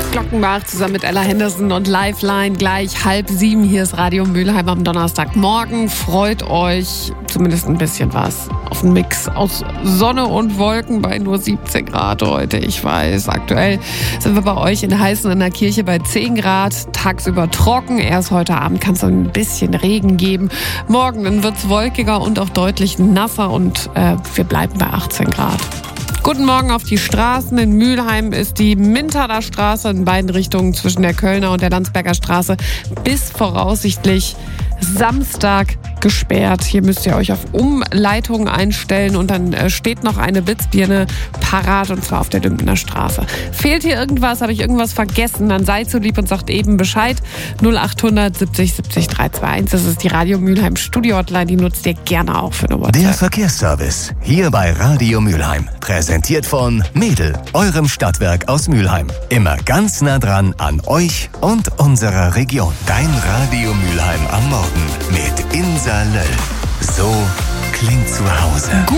Glockenbach zusammen mit Ella Henderson und Lifeline gleich 6:30. Hier ist Radio Mülheim am Donnerstagmorgen. Freut euch zumindest ein bisschen was auf einen Mix aus Sonne und Wolken bei nur 17 Grad heute. Ich weiß, aktuell sind wir bei euch in Heißen in der Kirche bei 10 Grad. Tagsüber trocken. Erst heute Abend kann es ein bisschen Regen geben. Morgen dann wird es wolkiger und auch deutlich nasser und wir bleiben bei 18 Grad. Guten Morgen auf die Straßen. In Mülheim ist die Mintaler Straße in beiden Richtungen zwischen der Kölner und der Landsberger Straße bis voraussichtlich Samstag gesperrt. Hier müsst ihr euch auf Umleitung einstellen und dann steht noch eine Blitzbirne parat und zwar auf der Dümpener Straße. Fehlt hier irgendwas, habe ich irgendwas vergessen, dann seid so lieb und sagt eben Bescheid. 0800 70 70 321, das ist die Radio Mülheim Studio-Hotline, die nutzt ihr gerne auch für eine WhatsApp. Der Verkehrsservice, hier bei Radio Mülheim, präsentiert von Mädel, eurem Stadtwerk aus Mülheim. Immer ganz nah dran an euch und unserer Region. Dein Radio Mülheim am Morgen mit Insa Löll. So klingt zu Hause.